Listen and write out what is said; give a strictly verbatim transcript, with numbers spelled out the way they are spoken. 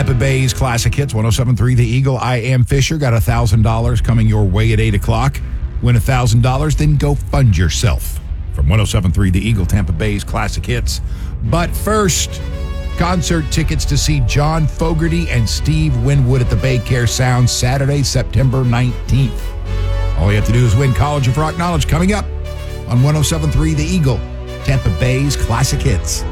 Tampa Bay's Classic Hits, one oh seven point three The Eagle. I am Fisher. Got one thousand dollars coming your way at eight o'clock. Win one thousand dollars, then go fund yourself. From one oh seven point three The Eagle, Tampa Bay's Classic Hits. But first, concert tickets to see John Fogerty and Steve Winwood at the Baycare Sound Saturday, September nineteenth. All you have to do is win College of Rock Knowledge coming up on one oh seven point three The Eagle, Tampa Bay's Classic Hits.